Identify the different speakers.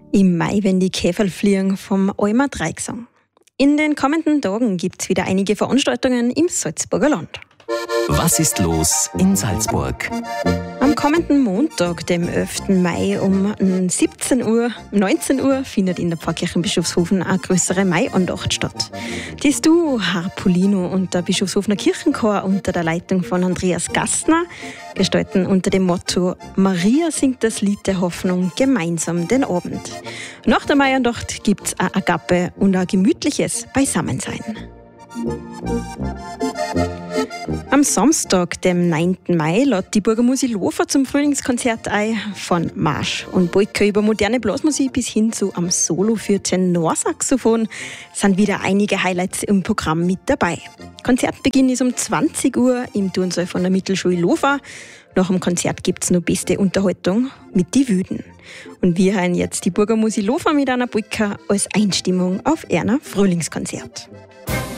Speaker 1: Im Mai, wenn die Käferl fliegen, vom Alma Dreigesang. In den kommenden Tagen gibt es wieder einige Veranstaltungen im Salzburger Land.
Speaker 2: Was ist los in Salzburg?
Speaker 1: Am kommenden Montag, dem 11. Mai um 19 Uhr findet in der Pfarrkirche Bischofshofen eine größere Maiandacht statt. Das Duo Harpolino und der Bischofshofener Kirchenchor unter der Leitung von Andreas Gastner gestalten unter dem Motto Maria singt das Lied der Hoffnung gemeinsam den Abend. Nach der Maiandacht gibt es eine Agape und ein gemütliches Beisammensein. Am Samstag, dem 9. Mai, lädt die Burger Musilofa zum Frühlingskonzert ein. Von Marsch und Polka über moderne Blasmusik bis hin zu am Solo für Tenorsaxophon sind wieder einige Highlights im Programm mit dabei. Konzertbeginn ist um 20 Uhr im Turnsaal von der Mittelschule Lofa. Nach dem Konzert gibt es noch beste Unterhaltung mit die Wüden. Und wir hören jetzt die Burger Musilofa mit einer Polka als Einstimmung auf Erna Frühlingskonzert.